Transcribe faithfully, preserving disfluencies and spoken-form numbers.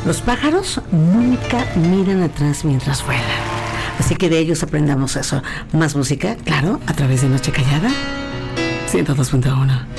Los pájaros nunca miran atrás mientras vuelan. Así que de ellos aprendamos eso. Más música, claro, a través de Noche Callada. ciento dos punto uno.